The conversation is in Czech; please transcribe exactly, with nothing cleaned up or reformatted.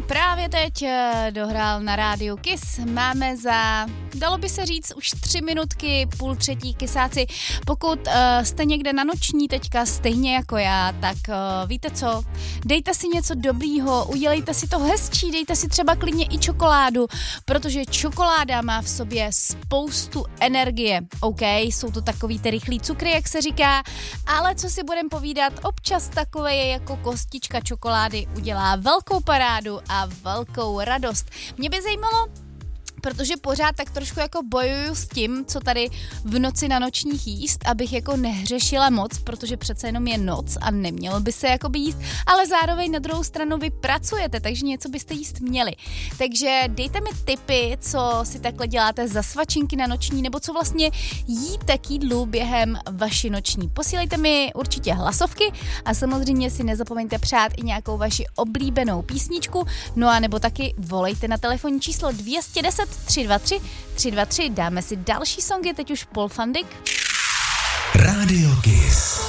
právě teď dohrál na rádiu Kiss. Máme za, dalo by se říct, už tři minutky, půl třetí Kissáci. Pokud uh, jste někde na noční teďka stejně jako já, tak uh, víte co, dejte si něco dobrýho, udělejte si to hezčí, dejte si třeba klidně i čokoládu, protože čokoláda má v sobě spoustu energie. OK, jsou to takový ty rychlý cukry, jak se říká, ale co si budem povídat, občas takové je jako kostička čokolády udělá velkou parádu a velkou radost. Mě by zajímalo, protože pořád tak trošku jako bojuju s tím, co tady v noci na nočních jíst, abych jako nehřešila moc, protože přece jenom je noc a nemělo by se jakoby jíst, ale zároveň na druhou stranu vy pracujete, takže něco byste jíst měli. Takže dejte mi tipy, co si takhle děláte za svačinky na noční, nebo co vlastně jíte k jídlu během vaší noční. Posílejte mi určitě hlasovky a samozřejmě si nezapomeňte přát i nějakou vaši oblíbenou písničku, no a nebo taky volejte na telefonní číslo dvě stě deset tři dva tři tři dva tři, dáme si další songy, teď už Paul van Dyk. Radio Kiss.